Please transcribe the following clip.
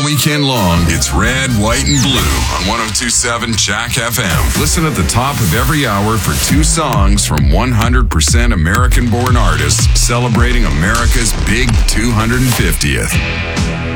all weekend long, it's Red, White, and Blue on 102.7 Jack FM. Listen at the top of every hour for 2 songs from 100% American-born artists celebrating America's big 250th.